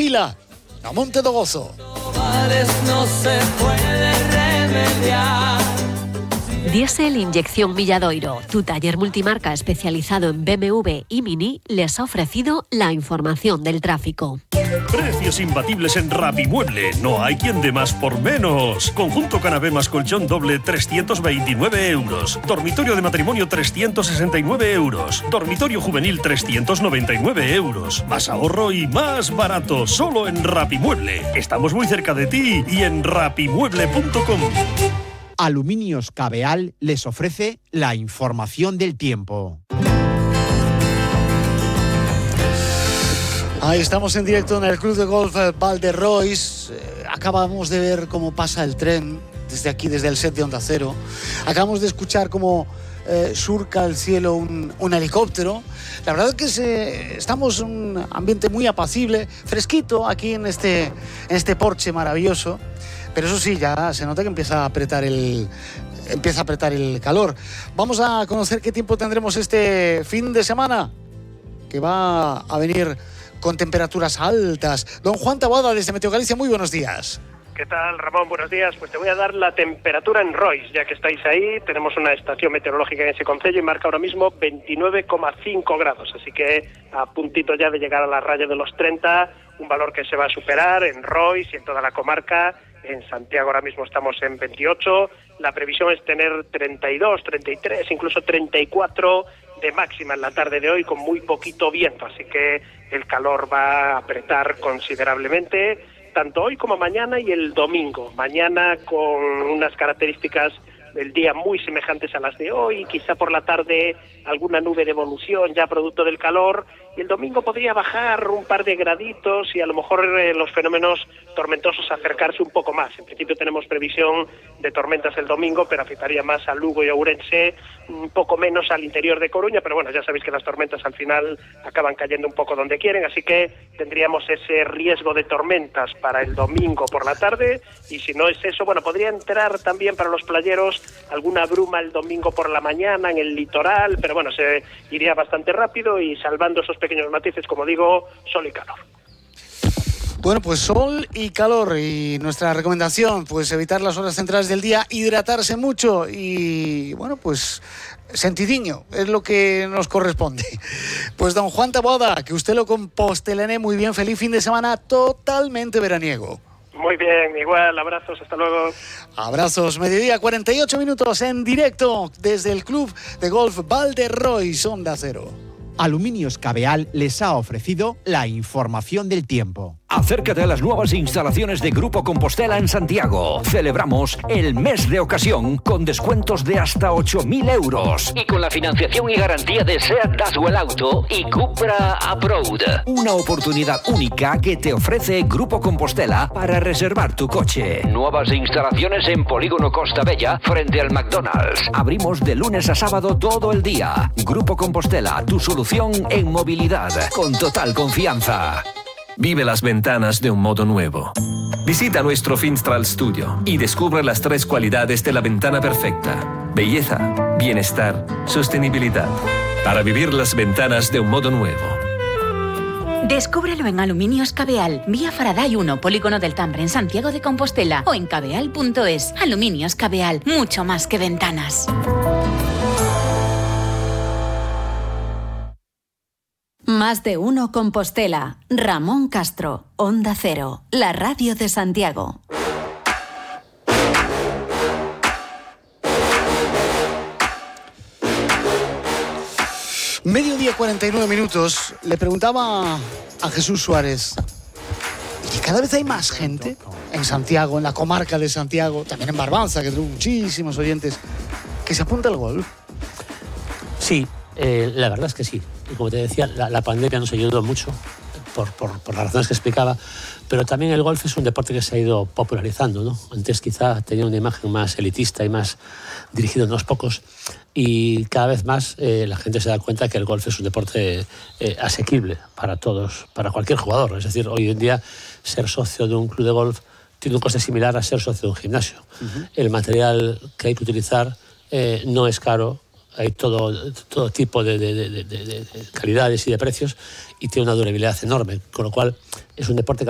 fila a Monte do Gozo. No se puede remediar. Diesel Inyección Milladoiro, tu taller multimarca especializado en BMW y Mini, les ha ofrecido la información del tráfico. Precios imbatibles en Rapimueble. No hay quien dé más por menos. Conjunto canapé más colchón doble, 329 euros. Dormitorio de matrimonio, 369 euros. Dormitorio juvenil, 399 euros. Más ahorro y más barato. Solo en Rapimueble. Estamos muy cerca de ti y en rapimueble.com. Aluminios Cabeal les ofrece la información del tiempo. Ahí estamos en directo en el Club de Golf Valderrois. Acabamos de ver cómo pasa el tren desde aquí, desde el set de Onda Cero. Acabamos de escuchar cómo surca el cielo un helicóptero. La verdad es que estamos en un ambiente muy apacible, fresquito aquí en este porche maravilloso. Pero eso sí, ya se nota que empieza a apretar el calor. Vamos a conocer qué tiempo tendremos este fin de semana, que va a venir con temperaturas altas. Don Juan Taboada, desde Meteo Galicia, muy buenos días. ¿Qué tal, Ramón? Buenos días. Pues te voy a dar la temperatura en Rois, ya que estáis ahí. Tenemos una estación meteorológica en ese concello y marca ahora mismo 29,5 grados. Así que a puntito ya de llegar a la raya de los 30, un valor que se va a superar en Rois y en toda la comarca. En Santiago ahora mismo estamos en 28. La previsión es tener 32, 33, incluso 34 de máxima en la tarde de hoy, con muy poquito viento. Así que el calor va a apretar considerablemente, tanto hoy como mañana y el domingo. Mañana con unas características del día muy semejantes a las de hoy, quizá por la tarde alguna nube de evolución ya producto del calor, y el domingo podría bajar un par de graditos y a lo mejor los fenómenos tormentosos acercarse un poco más. En principio tenemos previsión de tormentas el domingo, pero afectaría más a Lugo y a Ourense, un poco menos al interior de Coruña, pero bueno, ya sabéis que las tormentas al final acaban cayendo un poco donde quieren, así que tendríamos ese riesgo de tormentas para el domingo por la tarde, y si no es eso, bueno, podría entrar también para los playeros alguna bruma el domingo por la mañana en el litoral, pero bueno, se iría bastante rápido y salvando esos pequeños matices, como digo, sol y calor. Bueno, pues sol y calor, y nuestra recomendación, pues evitar las horas centrales del día, hidratarse mucho y, bueno, pues sentidiño es lo que nos corresponde. Pues don Juan Taboada, que usted lo compostelene muy bien, feliz fin de semana totalmente veraniego. Muy bien, igual, abrazos, hasta luego. Abrazos, mediodía, 48 minutos en directo desde el Club de Golf Valderrois, Onda Cero. Aluminios Cabeal les ha ofrecido la información del tiempo. Acércate a las nuevas instalaciones de Grupo Compostela en Santiago. Celebramos el mes de ocasión con descuentos de hasta 8.000 euros. Y con la financiación y garantía de SEAT Daswell Auto y Cupra Abroad. Una oportunidad única que te ofrece Grupo Compostela para reservar tu coche. Nuevas instalaciones en Polígono Costa Bella frente al McDonald's. Abrimos de lunes a sábado todo el día. Grupo Compostela, tu solución en movilidad con total confianza. Vive las ventanas de un modo nuevo. Visita nuestro Finstral Studio y descubre las 3 cualidades de la ventana perfecta: belleza, bienestar, sostenibilidad. Para vivir las ventanas de un modo nuevo. Descúbrelo en Aluminios Cabeal, vía Faraday 1, Polígono del Tambre, en Santiago de Compostela, o en cabeal.es. Aluminios Cabeal, mucho más que ventanas. Más de uno Compostela. Ramón Castro, Onda Cero, la radio de Santiago. Mediodía, 49 minutos. Le preguntaba a Jesús Suárez, ¿y cada vez hay más gente en Santiago, en la comarca de Santiago, también en Barbanza, que tengo muchísimos oyentes, que se apunta al golf? Sí, la verdad es que sí. Y como te decía, la pandemia nos ayudó mucho por las razones que explicaba, pero también el golf es un deporte que se ha ido popularizando, ¿no? Antes quizá tenía una imagen más elitista y más dirigido a unos pocos, y cada vez más la gente se da cuenta que el golf es un deporte asequible para todos, para cualquier jugador. Es decir, hoy en día ser socio de un club de golf tiene un coste similar a ser socio de un gimnasio. Uh-huh. El material que hay que utilizar no es caro. Hay todo tipo de calidades y de precios, y tiene una durabilidad enorme, con lo cual es un deporte que